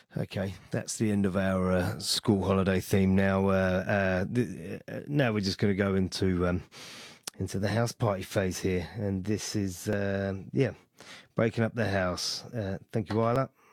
Okay, that's the end of our school holiday theme. Now we're just going to go into the house party phase here, and this is breaking up the house. Thank you, Isla.